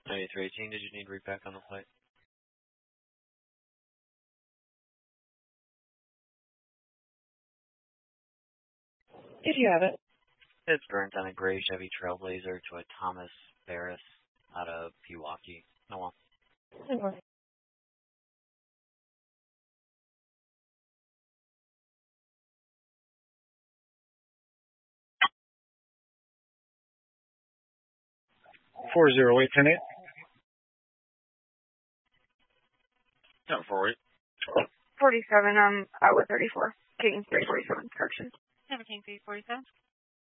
9318, did you need repack on the flight? Did you have it? It's burnt on a gray Chevy Trailblazer to a Thomas Barris out of Pewaukee. No one. No worries. Four 810. 1048. 47, Outlet 34. King 347, correction. 17 347.